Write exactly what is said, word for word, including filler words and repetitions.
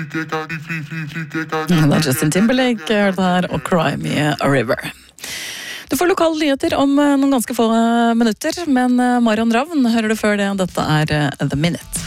Det er Justin Timberlake hørte her, og Cry Me a River. Du får lokale nyheter om noen ganske få minutter, men Marion Ravn hører du før det, dette er The Minute.